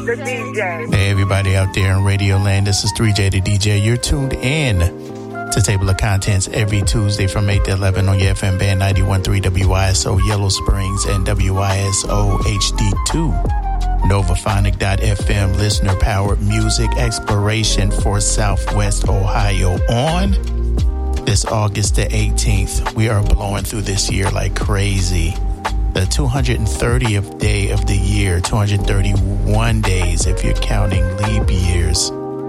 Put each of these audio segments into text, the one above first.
the DJ. Hey, everybody out there in Radio Land. This is 3J the DJ. You're tuned in to Table of Contents every Tuesday from 8 to 11 on your FM band 91.3 WYSO Yellow Springs and WYSO HD2. Novaphonic.fm, listener-powered music exploration for Southwest Ohio. On this August the 18th, we are blowing through this year like crazy. The 230th day of the year, 231 days if you're counting leap years.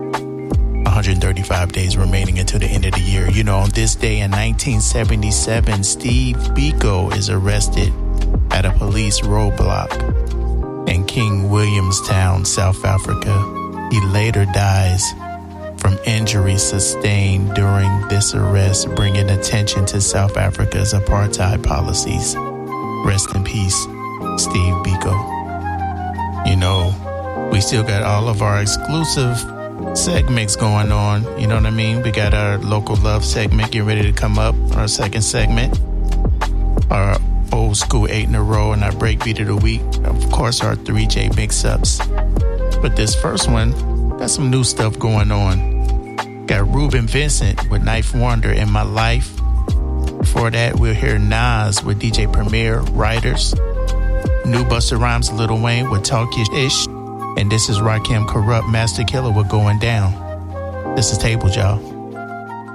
135 days remaining until the end of the year. You know, on this day in 1977, Steve Biko is arrested at a police roadblock in King Williamstown, South Africa. He later dies from injuries sustained during this arrest, bringing attention to South Africa's apartheid policies. Rest in peace, Steve Biko. You know, we still got all of our exclusive segments going on. You know what I mean? We got our local love segment getting ready to come up, our second segment. Our old school 8 in a row and our breakbeat of the week. Of course, our 3J mix-ups. But this first one, got some new stuff going on. Got Ruben Vincent with Knife Wonder in My Life. Before that, we'll hear Nas with DJ Premier, Writers. New Busta Rhymes, Lil Wayne with Talk Your Ish. And this is Rakim Corrupt, Master Killer with Going Down. This is Table, y'all.